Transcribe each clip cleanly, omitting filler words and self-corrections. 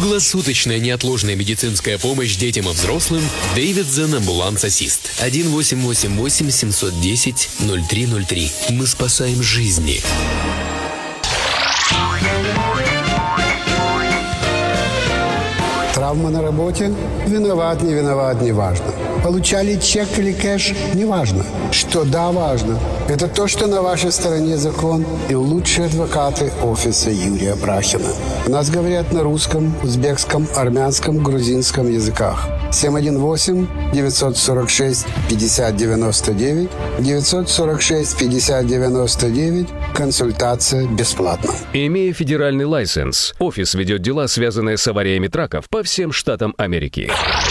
Круглосуточная неотложная медицинская помощь детям и взрослым. Davidson Ambulance Assist. 1888 710 0303. Мы спасаем жизни. Травма на работе? Виноват, не виноват, не важно. Получали чек или кэш? Не важно. Что да, важно. Это то, что на вашей стороне закон и лучшие адвокаты офиса Юрия Брахина. У нас говорят на русском, узбекском, армянском, грузинском языках. 718-946-5099, 946-5099. Консультация бесплатна. Имея федеральный лайсенс, офис ведет дела, связанные с авариями траков по всем штатам Америки.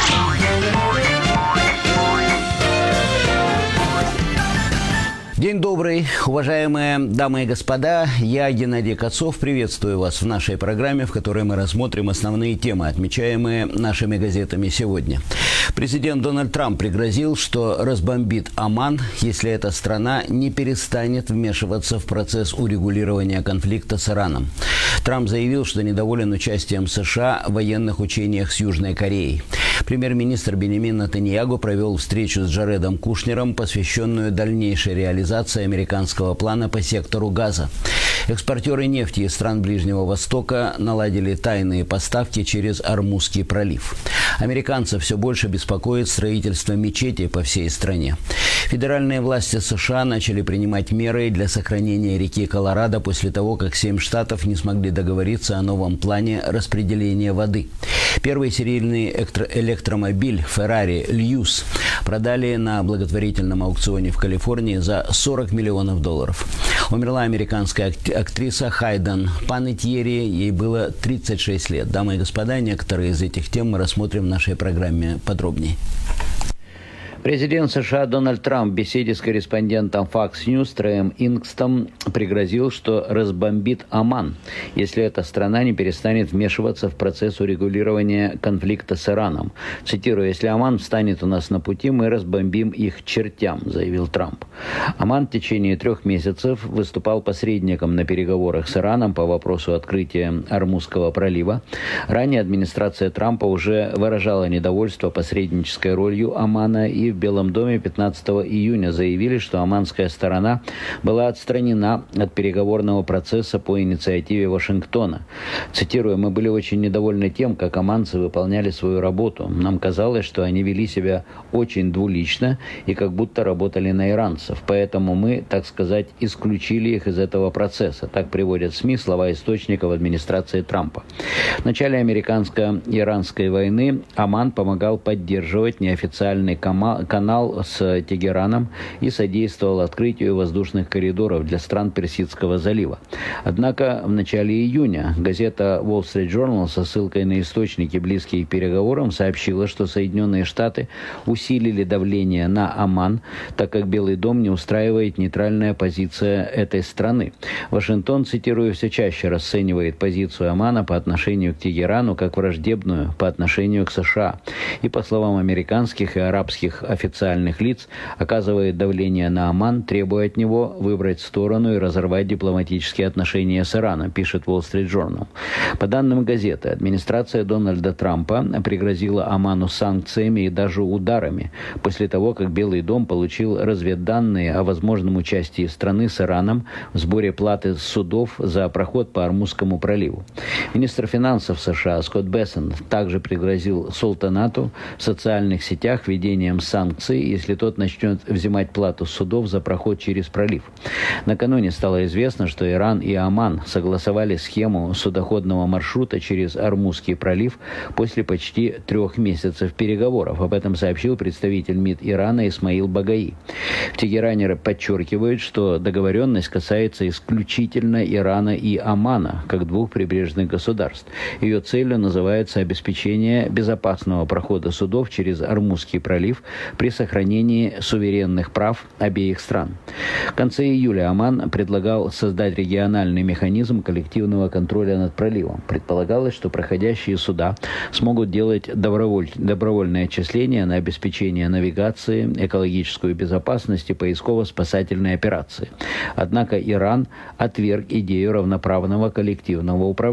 День добрый, уважаемые дамы и господа. Я, Геннадий Кацов, приветствую вас в нашей программе, в которой мы рассмотрим основные темы, отмечаемые нашими газетами сегодня. Президент Дональд Трамп пригрозил, что разбомбит Оман, если эта страна не перестанет вмешиваться в процесс урегулирования конфликта с Ираном. Трамп заявил, что недоволен участием США в военных учениях с Южной Кореей. Премьер-министр Беньямин Нетаньяху провел встречу с Джаредом Кушнером, посвященную дальнейшей реализации американского плана по сектору Газа. Экспортеры нефти из стран Ближнего Востока наладили тайные поставки через Ормузский пролив. Американцев все больше беспокоит строительство мечетей по всей стране. Федеральные власти США начали принимать меры для сохранения реки Колорадо после того, как 7 штатов не смогли договориться о новом плане распределения воды. Первый серийный электромобиль Ferrari Luz продали на благотворительном аукционе в Калифорнии за $40 миллионов. Умерла американская актриса Хайден Панеттьери, ей было 36 лет. Дамы и господа, некоторые из этих тем мы рассмотрим в нашей программе подробнее. Президент США Дональд Трамп в беседе с корреспондентом Fox News Трэем Ингстом пригрозил, что разбомбит Оман, если эта страна не перестанет вмешиваться в процесс урегулирования конфликта с Ираном. Цитирую: «Если Оман встанет у нас на пути, мы разбомбим их чертям», заявил Трамп. Оман в течение 3 месяцев выступал посредником на переговорах с Ираном по вопросу открытия Ормузского пролива. Ранее администрация Трампа уже выражала недовольство посреднической ролью Омана, и в Белом доме 15 июня заявили, что оманская сторона была отстранена от переговорного процесса по инициативе Вашингтона. Цитирую: «Мы были очень недовольны тем, как оманцы выполняли свою работу. Нам казалось, что они вели себя очень двулично и как будто работали на иранцев. Поэтому мы, так сказать, исключили их из этого процесса». Так приводят СМИ слова источников администрации Трампа. В начале американско-иранской войны Оман помогал поддерживать неофициальный канал с Тегераном и содействовал открытию воздушных коридоров для стран Персидского залива. Однако в начале июня газета Wall Street Journal со ссылкой на источники, близкие к переговорам, сообщила, что Соединенные Штаты усилили давление на Оман, так как Белый дом не устраивает нейтральная позиция этой страны. Вашингтон, цитирую, все чаще расценивает позицию Омана по отношению к Тегерану как враждебную по отношению к США. И, по словам американских и арабских официальных лиц, оказывает давление на Оман, требуя от него выбрать сторону и разорвать дипломатические отношения с Ираном, пишет Wall Street Journal. По данным газеты, администрация Дональда Трампа пригрозила Оману санкциями и даже ударами после того, как Белый дом получил разведданные о возможном участии страны с Ираном в сборе платы с судов за проход по Ормузскому проливу. Министр финансов США Скотт Бессент также пригрозил султанату в социальных сетях введением санкций, если тот начнет взимать плату с судов за проход через пролив. Накануне стало известно, что Иран и Оман согласовали схему судоходного маршрута через Ормузский пролив после почти 3 месяцев переговоров. Об этом сообщил представитель МИД Ирана Исмаил Багаи. В Тегеране подчеркивают, что договоренность касается исключительно Ирана и Омана, как 2 прибрежных государств. Ее целью называется обеспечение безопасного прохода судов через Ормузский пролив при сохранении суверенных прав обеих стран. В конце июля Оман предлагал создать региональный механизм коллективного контроля над проливом. Предполагалось, что проходящие суда смогут делать добровольные отчисления на обеспечение навигации, экологическую безопасность и поисково-спасательные операции. Однако Иран отверг идею равноправного коллективного управления.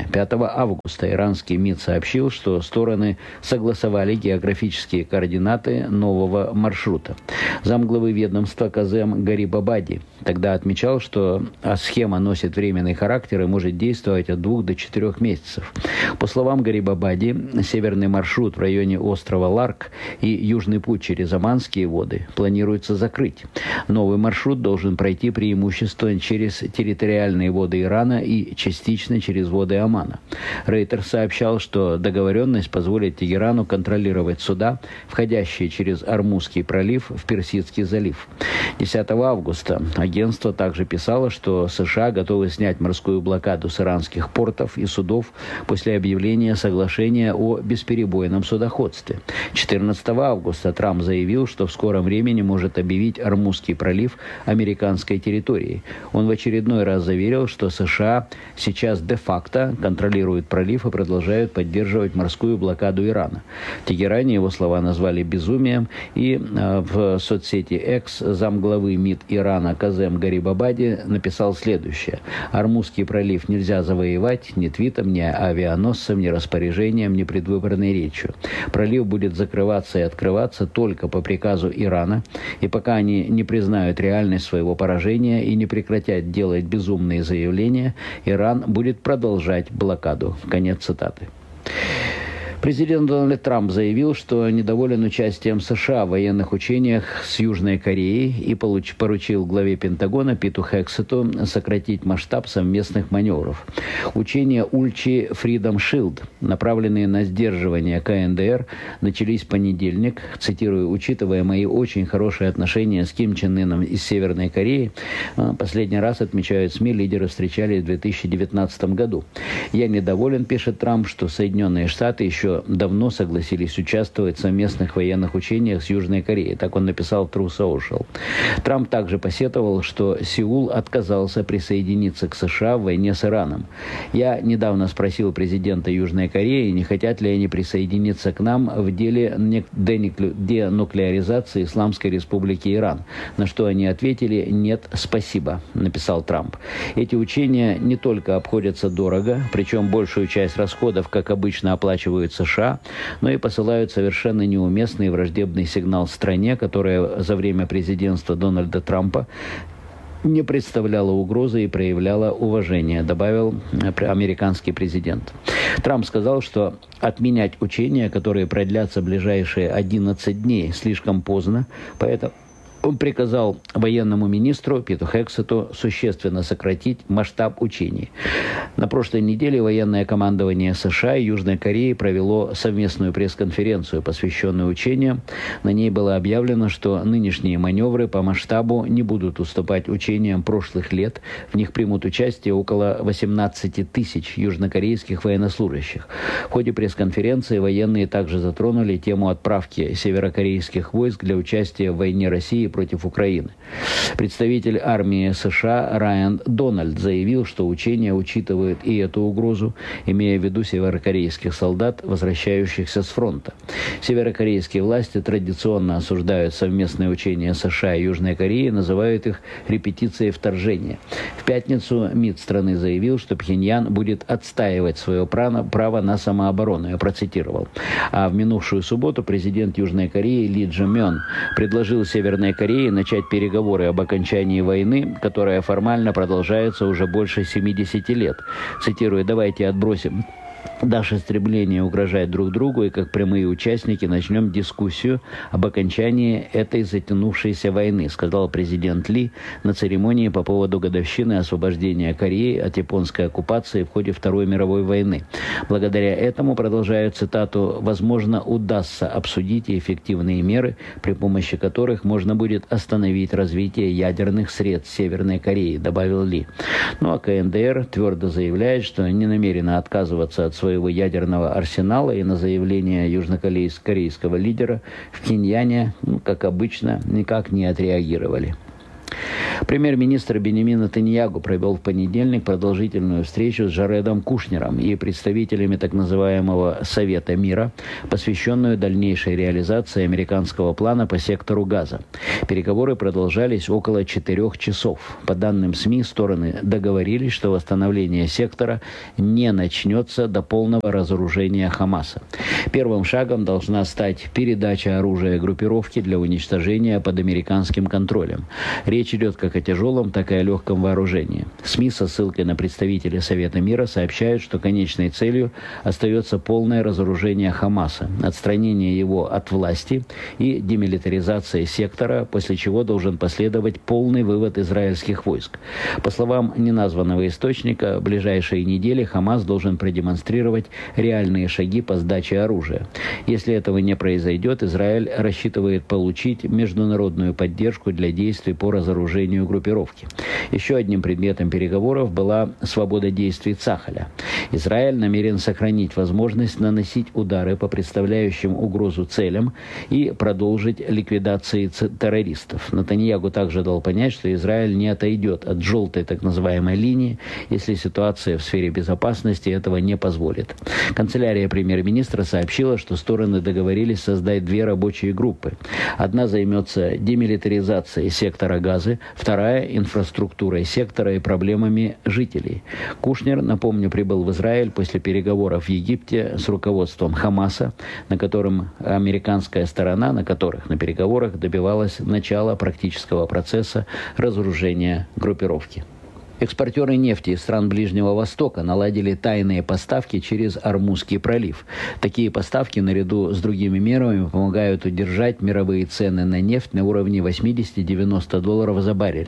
5 августа иранский МИД сообщил, что стороны согласовали географические координаты нового маршрута. Замглавы ведомства Казем Гарибабади тогда отмечал, что схема носит временный характер и может действовать от 2 до 4 месяцев. По словам Гарибабади, северный маршрут в районе острова Ларк и южный путь через Оманские воды планируется закрыть. Новый маршрут должен пройти преимущественно через территориальные воды Ирана и частично через воды Омана. Рейтер сообщал, что договоренность позволит Тегерану контролировать суда, входящие через Ормузский пролив в Персидский залив. 10 августа агентство также писало, что США готовы снять морскую блокаду с иранских портов и судов после объявления соглашения о бесперебойном судоходстве. 14 августа Трамп заявил, что в скором времени может объявить Ормузский пролив американской территорией. Он в очередной раз заверил, что США сейчас де-факто контролируют пролив и продолжают поддерживать морскую блокаду Ирана. В Тегеране его слова назвали безумием, и в соцсети X замглавы МИД Ирана Казем Гарибабади написал следующее: «Ормузский пролив нельзя завоевать ни твитом, ни авианосцем, ни распоряжением, ни предвыборной речью. Пролив будет закрываться и открываться только по приказу Ирана, и пока они не признают реальность своего поражения и не прекратят делать безумные заявления, Иран будет продолжать блокаду». Конец цитаты. Президент Дональд Трамп заявил, что недоволен участием США в военных учениях с Южной Кореей и поручил главе Пентагона Питу Хексету сократить масштаб совместных маневров. Учения Ульчи Freedom Shield, направленные на сдерживание КНДР, начались в понедельник. Цитирую: «Учитывая мои очень хорошие отношения с Ким Чен Ыном из Северной Кореи, последний раз, отмечают СМИ, лидеры встречались в 2019 году. Я недоволен, пишет Трамп, что Соединенные Штаты еще давно согласились участвовать в совместных военных учениях с Южной Кореей». Так он написал в True Social. Трамп также посетовал, что Сеул отказался присоединиться к США в войне с Ираном. «Я недавно спросил президента Южной Кореи, не хотят ли они присоединиться к нам в деле денуклеаризации Исламской Республики Иран, на что они ответили: «Нет, спасибо», написал Трамп. Эти учения не только обходятся дорого, причем большую часть расходов, как обычно, оплачивают США, но и посылают совершенно неуместный и враждебный сигнал стране, которая за время президентства Дональда Трампа не представляла угрозы и проявляла уважение, добавил американский президент. Трамп сказал, что отменять учения, которые продлятся ближайшие 11 дней, слишком поздно, поэтому он приказал военному министру Питу Хексету существенно сократить масштаб учений. На прошлой неделе военное командование США и Южной Кореи провело совместную пресс-конференцию, посвященную учениям. На ней было объявлено, что нынешние маневры по масштабу не будут уступать учениям прошлых лет. В них примут участие около 18 тысяч южнокорейских военнослужащих. В ходе пресс-конференции военные также затронули тему отправки северокорейских войск для участия в войне России против Украины. Представитель армии США Райан Дональд заявил, что учения учитывают и эту угрозу, имея в виду северокорейских солдат, возвращающихся с фронта. Северокорейские власти традиционно осуждают совместные учения США и Южной Кореи, называют их репетицией вторжения. В пятницу МИД страны заявил, что Пхеньян будет отстаивать свое право на самооборону. Я процитировал. А в минувшую субботу президент Южной Кореи Ли Джи Мён предложил Северной Корее начать переговоры об окончании войны, которая формально продолжается уже больше 70 лет. Цитирую: «Давайте отбросим наше стремление угрожать друг другу и как прямые участники начнем дискуссию об окончании этой затянувшейся войны», сказал президент Ли на церемонии по поводу годовщины освобождения Кореи от японской оккупации в ходе Второй мировой войны. Благодаря этому, продолжаю цитату, «возможно, удастся обсудить эффективные меры, при помощи которых можно будет остановить развитие ядерных средств Северной Кореи», добавил Ли. Ну а КНДР твердо заявляет, что не намерена отказываться от своего ядерного арсенала, и на заявление южнокорейского лидера в Пхеньяне, как обычно, никак не отреагировали. Премьер-министр Биньямин Нетаньяху провел в понедельник продолжительную встречу с Джаредом Кушнером и представителями так называемого Совета мира, посвященную дальнейшей реализации американского плана по сектору Газа. Переговоры продолжались около 4 часов. По данным СМИ, стороны договорились, что восстановление сектора не начнется до полного разоружения Хамаса. Первым шагом должна стать передача оружия группировки для уничтожения под американским контролем. Речь идет как о тяжелом, так и о легком вооружении. СМИ со ссылкой на представителей Совета мира сообщают, что конечной целью остается полное разоружение Хамаса, отстранение его от власти и демилитаризация сектора, после чего должен последовать полный вывод израильских войск. По словам неназванного источника, в ближайшие недели Хамас должен продемонстрировать реальные шаги по сдаче оружия. Если этого не произойдет, Израиль рассчитывает получить международную поддержку для действий по разоружению группировки. Еще одним предметом переговоров была свобода действий Цахаля. Израиль намерен сохранить возможность наносить удары по представляющим угрозу целям и продолжить ликвидации террористов. Нетаньяху также дал понять, что Израиль не отойдет от желтой так называемой линии, если ситуация в сфере безопасности этого не позволит. Канцелярия премьер-министра сообщила, что стороны договорились создать 2 рабочие группы. Одна займется демилитаризацией сектора Газы, вторая – инфраструктурой сектора и проблемами жителей. Кушнер, напомню, прибыл в Израиль после переговоров в Египте с руководством Хамаса, на которых на переговорах добивалась начала практического процесса разоружения группировки. Экспортеры нефти из стран Ближнего Востока наладили тайные поставки через Ормузский пролив. Такие поставки, наряду с другими мерами, помогают удержать мировые цены на нефть на уровне $80-90 за баррель.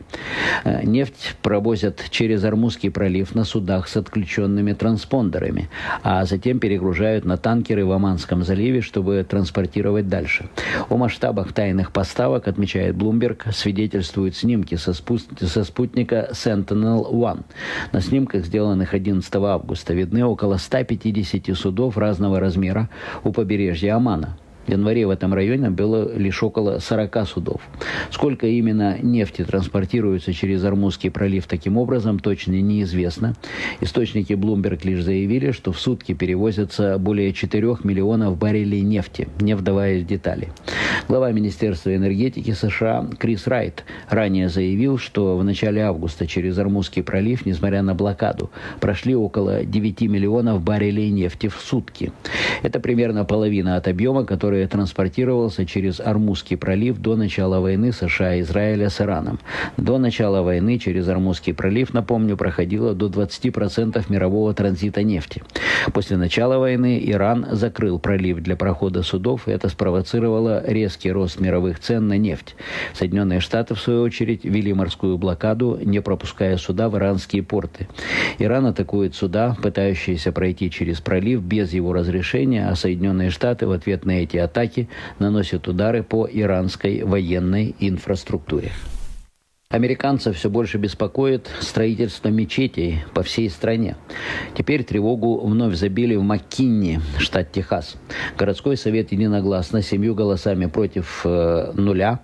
Нефть провозят через Ормузский пролив на судах с отключенными транспондерами, а затем перегружают на танкеры в Оманском заливе, чтобы транспортировать дальше. О масштабах тайных поставок, отмечает Bloomberg, свидетельствуют снимки со спутника Sentinel-1. На снимках, сделанных 11 августа, видны около 150 судов разного размера у побережья Омана. В январе в этом районе было лишь около 40 судов. Сколько именно нефти транспортируется через Ормузский пролив таким образом, точно неизвестно. Источники Bloomberg лишь заявили, что в сутки перевозятся более 4 миллионов баррелей нефти, не вдаваясь в детали. Глава Министерства энергетики США Крис Райт ранее заявил, что в начале августа через Ормузский пролив, несмотря на блокаду, прошли около 9 миллионов баррелей нефти в сутки. Это примерно половина от объема, который транспортировался через Ормузский пролив до начала войны США и Израиля с Ираном. До начала войны через Ормузский пролив, напомню, проходило до 20% мирового транзита нефти. После начала войны Иран закрыл пролив для прохода судов, и это спровоцировало резкий рост мировых цен на нефть. Соединенные Штаты, в свою очередь, ввели морскую блокаду, не пропуская суда в иранские порты. Иран атакует суда, пытающиеся пройти через пролив без его разрешения, а Соединенные Штаты в ответ на эти атаки наносят удары по иранской военной инфраструктуре. Американцев все больше беспокоит строительство мечетей по всей стране. Теперь тревогу вновь забили в МакКинни, штат Техас. Городской совет единогласно 7 голосами против 0,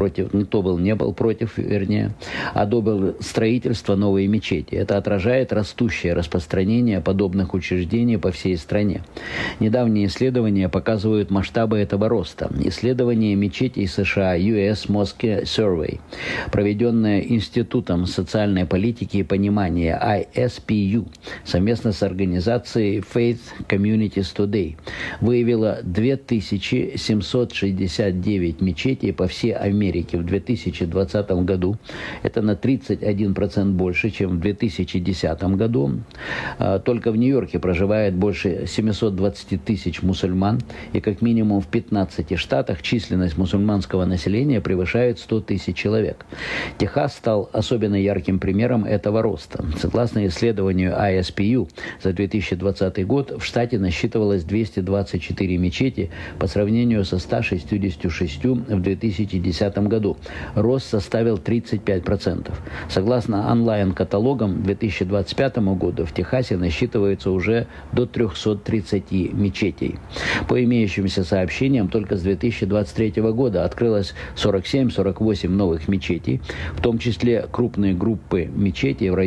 одобрил строительство новой мечети. Это отражает растущее распространение подобных учреждений по всей стране. Недавние исследования показывают масштабы этого роста. Исследование мечетей США US Mosque Survey, проведенное Институтом социальной политики и понимания ISPU совместно с организацией Faith Communities Today, выявило 2769 мечетей по всей Америке в 2020 году. Это на 31% больше, чем в 2010 году. Только в Нью-Йорке проживает больше 720 тысяч мусульман, и как минимум в 15 штатах численность мусульманского населения превышает 100 тысяч человек. Техас стал особенно ярким примером этого роста. Согласно исследованию ISPU, за 2020 год в штате насчитывалось 224 мечети по сравнению со 166 в 2010 2010 году рост составил 35%. Согласно онлайн-каталогам, к 2025 году в Техасе насчитывается уже до 330 мечетей. По имеющимся сообщениям, только с 2023 года открылось 47-48 новых мечетей, в том числе крупные группы мечетей в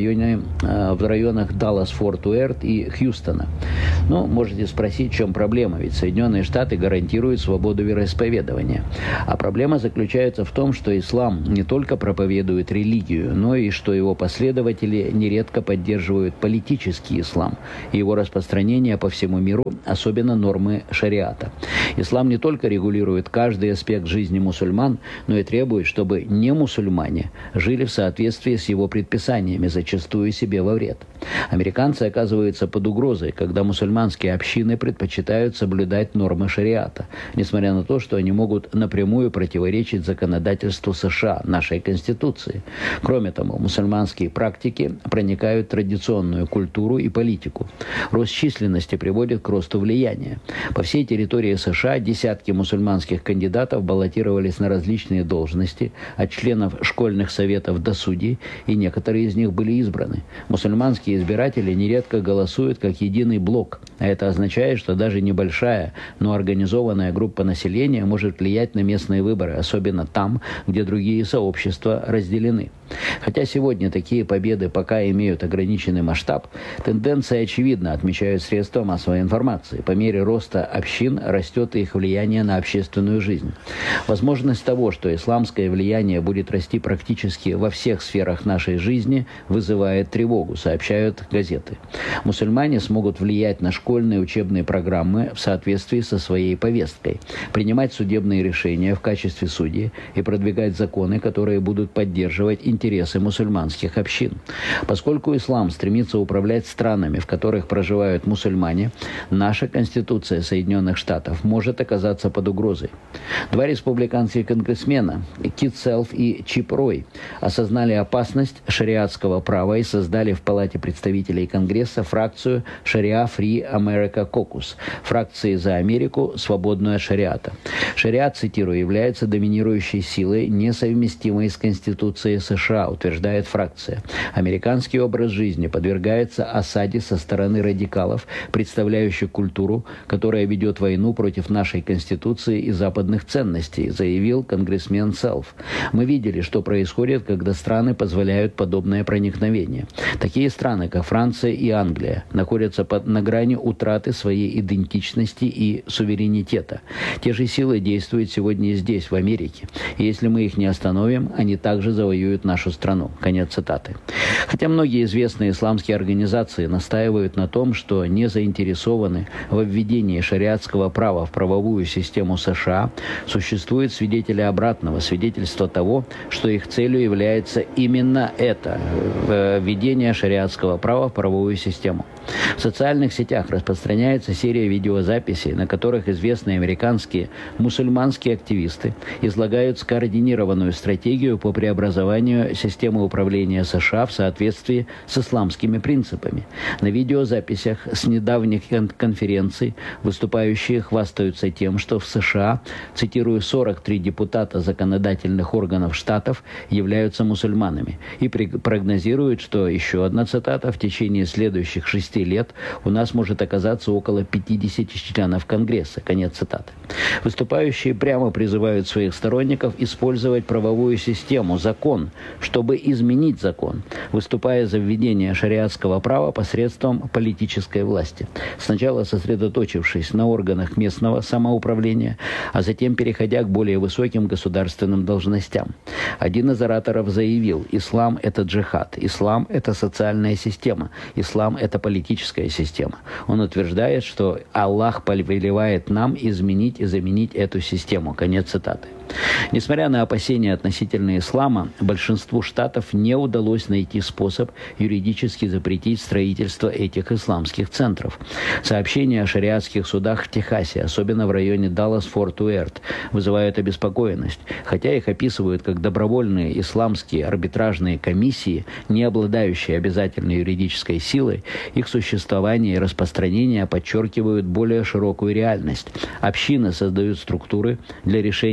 районах Даллас-Форт-Уэрт и Хьюстона. Но можете спросить, в чем проблема, ведь Соединенные Штаты гарантируют свободу вероисповедования. А проблема заключается в том, что ислам не только проповедует религию, но и что его последователи нередко поддерживают политический ислам и его распространение по всему миру, особенно нормы шариата. Ислам не только регулирует каждый аспект жизни мусульман, но и требует, чтобы не мусульмане жили в соответствии с его предписаниями, зачастую себе во вред. Американцы оказываются под угрозой, когда мусульманские общины предпочитают соблюдать нормы шариата, несмотря на то, что они могут напрямую противоречить законодательству США, нашей Конституции. Кроме того, мусульманские практики проникают в традиционную культуру и политику. Рост численности приводит к росту влияния. По всей территории США десятки мусульманских кандидатов баллотировались на различные должности, от членов школьных советов до судей, и некоторые из них были избраны. Мусульманские избиратели нередко голосуют как единый блок, а это означает, что даже небольшая, но организованная группа населения может влиять на местные выборы, особенно там, где другие сообщества разделены. Хотя сегодня такие победы пока имеют ограниченный масштаб, тенденция очевидна, отмечают средства массовой информации. По мере роста общин растет их влияние на общественную жизнь. Возможность того, что исламское влияние будет расти практически во всех сферах нашей жизни, вызывает тревогу, сообщают газеты. Мусульмане смогут влиять на школьные учебные программы в соответствии со своей повесткой, принимать судебные решения в качестве судей и продвигать законы, которые будут поддерживать интересы мусульманских общин. Поскольку ислам стремится управлять странами, в которых проживают мусульмане, наша Конституция Соединенных Штатов может оказаться под угрозой. Два республиканских конгрессмена, Кит Селф и Чип Рой, осознали опасность шариатского права и создали в Палате представителей Конгресса фракцию Sharia Free America Caucus, фракции за Америку, свободную от шариата. Шариат, цитирую, является доминирующей силой, несовместимой с Конституцией США, утверждает фракция. Американский образ жизни подвергается осаде со стороны радикалов, представляющих культуру, которая ведет войну против нашей Конституции и западных ценностей, заявил конгрессмен Селф. Мы видели, что происходит, когда страны позволяют подобное проникновение. Такие страны, как Франция и Англия, находятся на грани утраты своей идентичности и суверенитета. Те же силы действуют сегодня и здесь, в Америке. И если мы их не остановим, они также завоюют нашу страну. Конец цитаты. Хотя многие известные исламские организации настаивают на том, что не заинтересованы во введении шариатского права в правовую систему США, существуют свидетели обратного, свидетельства того, что их целью является именно это – введение шариатского права в правовую систему. В социальных сетях распространяется серия видеозаписей, на которых известные американские мусульманские активисты излагают скоординированную стратегию по преобразованию системы управления США в соответствии с исламскими принципами. На видеозаписях с недавних конференций выступающие хвастаются тем, что в США, цитирую, 43 депутата законодательных органов штатов являются мусульманами, и прогнозируют, что, еще одна цитата, в течение следующих 6 лет у нас может оказаться около 50 членов Конгресса. Конец цитаты. Выступающие прямо призывают своих сторонников использовать правовую систему, закон, чтобы изменить закон, выступая за введение шариатского права посредством политической власти. Сначала сосредоточившись на органах местного самоуправления, а затем переходя к более высоким государственным должностям. Один из ораторов заявил: ислам – это джихад, ислам – это социальная система, ислам – это политическая система. Он утверждает, что Аллах повелевает нам изменить и заменить эту систему. Конец цитаты. Несмотря на опасения относительно ислама, большинству штатов не удалось найти способ юридически запретить строительство этих исламских центров. Сообщения о шариатских судах в Техасе, особенно в районе Даллас-Форт-Уэрт, вызывают обеспокоенность, хотя их описывают как добровольные исламские арбитражные комиссии, не обладающие обязательной юридической силой. Их существование и распространение подчеркивают более широкую реальность. Общины создают структуры для решения гражданских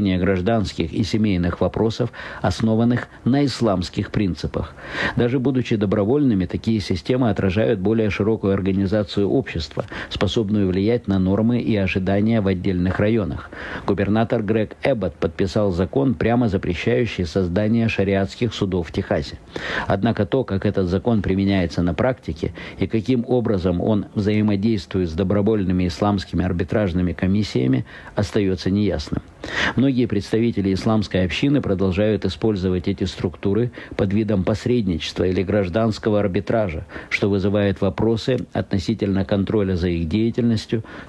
гражданских и семейных вопросов, основанных на исламских принципах. Даже будучи добровольными, такие системы отражают более широкую организацию общества, способную влиять на нормы и ожидания в отдельных районах. Губернатор Грег Эббот подписал закон, прямо запрещающий создание шариатских судов в Техасе. Однако то, как этот закон применяется на практике и каким образом он взаимодействует с добровольными исламскими арбитражными комиссиями, остается неясным. Многие представители исламской общины продолжают использовать эти структуры под видом посредничества или гражданского арбитража, что вызывает вопросы относительно контроля за их деятельностью,